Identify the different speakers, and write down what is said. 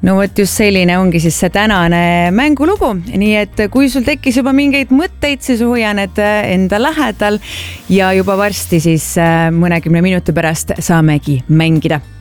Speaker 1: No vot just selline ongi siis see tänane mängulugu, nii et kui sul tekkis juba mingeid mõtteid, siis hoia need enda lähedal ja juba varsti siis mõnekümne minuti pärast saamegi mängida.